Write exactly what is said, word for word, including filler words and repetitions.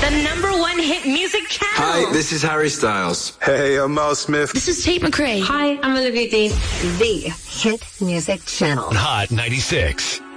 The number one hit music channel. Hi, this is Harry Styles. Hey, I'm Mel Smith. This is Tate McRae. Hi, I'm Olivia Dean. The hit music channel. Hot ninety-six.